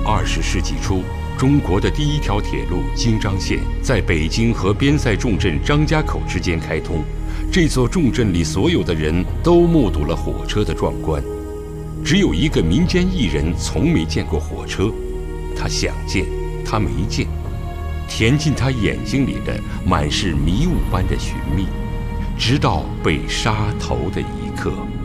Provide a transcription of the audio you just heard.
20世纪初，中国的第一条铁路京张线在北京和边塞重镇张家口之间开通。这座重镇里所有的人都目睹了火车的壮观，只有一个民间艺人从没见过火车，他想见，他没见，填进他眼睛里的满是迷雾般的寻觅，直到被杀头的一刻。